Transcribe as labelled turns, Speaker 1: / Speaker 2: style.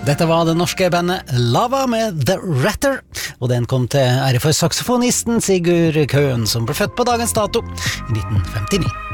Speaker 1: Dette var det norske bandet Lava med The Ratter, og den kom til ære for saksofonisten Sigurd Køen, som ble født på dagens dato i 1959.